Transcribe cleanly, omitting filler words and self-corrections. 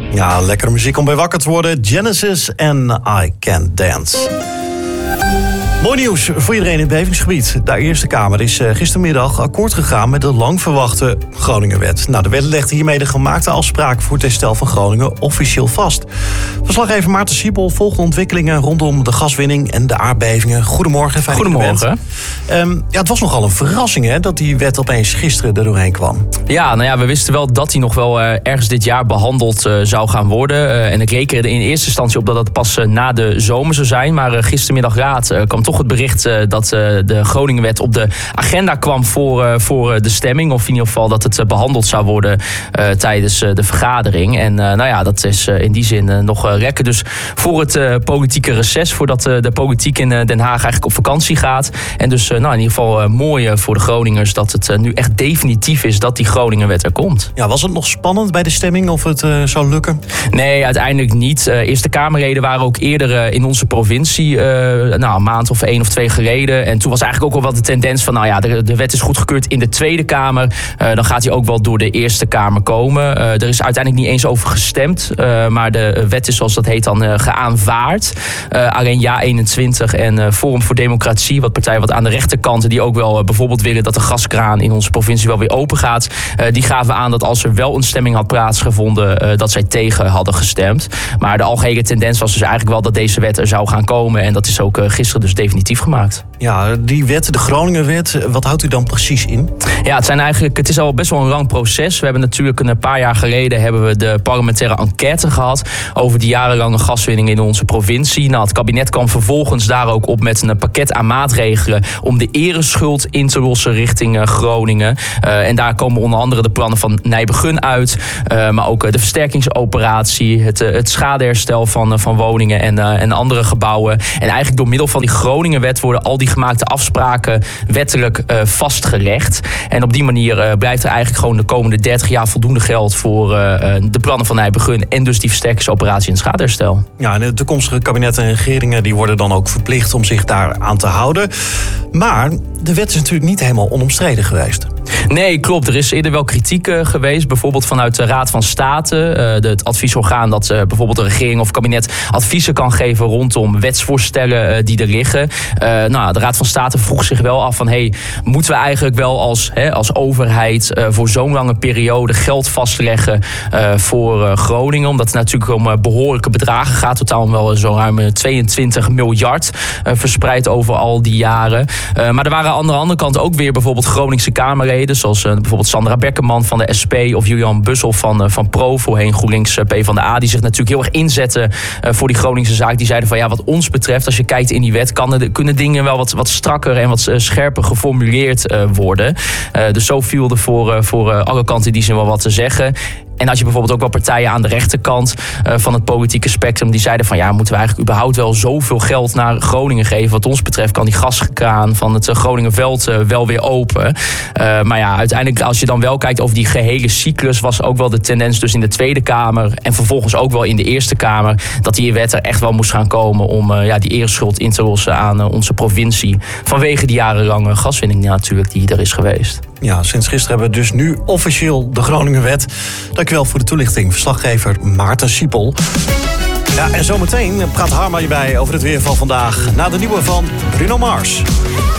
Ja, lekkere muziek om bij wakker te worden. Genesis en I Can't Dance. Mooi nieuws voor iedereen in het bevingsgebied. De Eerste Kamer is gistermiddag akkoord gegaan met de lang verwachte Groningenwet. De wet legt hiermee de gemaakte afspraken voor het herstel van Groningen officieel vast. Verslaggever Maarten Siepel volgt de ontwikkelingen rondom de gaswinning en de aardbevingen. Goedemorgen. Fijn Goedemorgen. Het was nogal een verrassing hè, dat die wet opeens gisteren er doorheen kwam. Ja, we wisten wel dat die nog wel ergens dit jaar behandeld zou gaan worden. En ik reken er in eerste instantie op dat dat pas na de zomer zou zijn. Maar gistermiddag raad kwam toch het bericht dat de Groningenwet op de agenda kwam voor de stemming. Of in ieder geval dat het behandeld zou worden tijdens de vergadering. En dat is in die zin nog rekken. Dus voor het politieke reces, voordat de politiek in Den Haag eigenlijk op vakantie gaat. En dus in ieder geval mooi voor de Groningers dat het nu echt definitief is dat die Groningenwet er komt. Ja, was het nog spannend bij de stemming of het zou lukken? Nee, uiteindelijk niet. Eerste Kamerleden waren ook eerder in onze provincie een maand of 1 of 2 geleden. En toen was eigenlijk ook al wel de tendens van de wet is goedgekeurd in de Tweede Kamer. Dan gaat hij ook wel door de Eerste Kamer komen. Er is uiteindelijk niet eens over gestemd. Maar de wet is, zoals dat heet, dan geaanvaard. Alleen Ja21 en Forum voor Democratie, wat partijen wat aan de rechterkant, die ook wel bijvoorbeeld willen dat de gaskraan in onze provincie wel weer open gaat. Die gaven aan dat als er wel een stemming had plaatsgevonden, dat zij tegen hadden gestemd. Maar de algehele tendens was dus eigenlijk wel dat deze wet er zou gaan komen. En dat is ook gisteren dus definitief gemaakt. Ja, die wet, de Groningenwet, wat houdt u dan precies in? Ja, het is al best wel een lang proces. We hebben natuurlijk een paar jaar geleden de parlementaire enquête gehad over de jarenlange gaswinning in onze provincie. Het kabinet kwam vervolgens daar ook op met een pakket aan maatregelen om de ereschuld in te lossen richting Groningen. En daar komen onder andere de plannen van Nijbegun uit, maar ook de versterkingsoperatie, het schadeherstel van woningen en andere gebouwen. En eigenlijk door middel van die Groningenwet worden al die gemaakte afspraken wettelijk vastgelegd. En op die manier blijft er eigenlijk gewoon de komende 30 jaar voldoende geld voor de plannen van Nijbegun en dus die versterkingsoperatie en het schadeherstel. Ja, en de toekomstige kabinetten en regeringen die worden dan ook verplicht om zich daar aan te houden. Maar de wet is natuurlijk niet helemaal onomstreden geweest. Nee, klopt. Er is eerder wel kritiek geweest. Bijvoorbeeld vanuit de Raad van State. Het adviesorgaan dat bijvoorbeeld de regering of kabinet adviezen kan geven rondom wetsvoorstellen die er liggen. De Raad van State vroeg zich wel af van moeten we eigenlijk wel als overheid voor zo'n lange periode geld vastleggen voor Groningen? Omdat het natuurlijk om behoorlijke bedragen gaat. Totaal om wel zo ruim 22 miljard verspreid over al die jaren. Maar er waren aan de andere kant ook weer bijvoorbeeld Groningse Kamerleden, zoals bijvoorbeeld Sandra Bekkerman van de SP of Julian Bussel van Pro, voorheen GroenLinks PvdA, die zich natuurlijk heel erg inzetten voor die Groningse zaak. Die zeiden van wat ons betreft, als je kijkt in die wet, kunnen dingen wel wat strakker en wat scherper geformuleerd worden. Dus zo viel er voor alle kanten in die zin wel wat te zeggen. En als je bijvoorbeeld ook wel partijen aan de rechterkant van het politieke spectrum die zeiden van moeten we eigenlijk überhaupt wel zoveel geld naar Groningen geven? Wat ons betreft kan die gaskraan van het Groningenveld wel weer open. Maar uiteindelijk als je dan wel kijkt over die gehele cyclus, was ook wel de tendens dus in de Tweede Kamer en vervolgens ook wel in de Eerste Kamer dat die wet er echt wel moest gaan komen om die ereschuld in te lossen aan onze provincie. Vanwege die jarenlange gaswinning natuurlijk die er is geweest. Ja, sinds gisteren hebben we dus nu officieel de Groningenwet. Dankjewel voor de toelichting, verslaggever Maarten Siepel. Ja, en zometeen praat Harma je bij over het weer van vandaag na de nieuwe van Bruno Mars.